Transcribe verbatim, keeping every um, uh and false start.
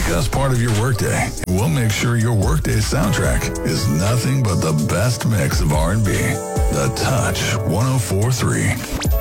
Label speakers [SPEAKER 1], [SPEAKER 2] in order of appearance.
[SPEAKER 1] just part of your workday. We'll make sure your workday soundtrack is nothing but the best mix of R and B. The Touch one oh four point three.